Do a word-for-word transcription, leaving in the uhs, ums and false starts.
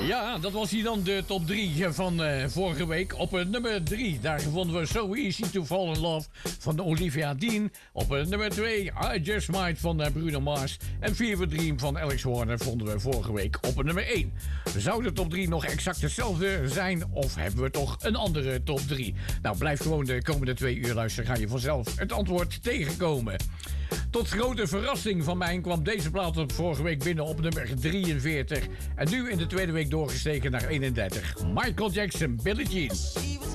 Ja, dat was hier dan de top drie van uh, vorige week. Op uh, nummer drie, daar vonden we So Easy to Fall in Love van Olivia Dean. Op uh, nummer twee, I Just Might van uh, Bruno Mars. En Fever Dream van Alex Warner vonden we vorige week op nummer één. Zou de top drie nog exact hetzelfde zijn of hebben we toch een andere top drie? Nou, blijf gewoon de komende twee uur luisteren. Ga je vanzelf het antwoord tegenkomen. Tot grote verrassing van mij kwam deze plaat op vorige week binnen op nummer drieënveertig. En nu in de tweede week doorgestegen naar eenendertig. Michael Jackson, Billie Jean.